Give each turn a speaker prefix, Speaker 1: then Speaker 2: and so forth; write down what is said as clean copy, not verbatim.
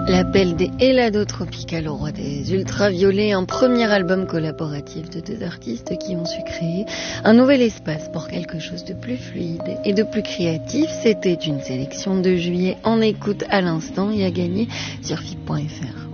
Speaker 1: L'appel des Helado Tropical au roi des ultraviolets, un premier album collaboratif de deux artistes qui ont su créer un nouvel espace pour quelque chose de plus fluide et de plus créatif. C'était une sélection de juillet en écoute à l'instant et à gagner sur FIP.fr.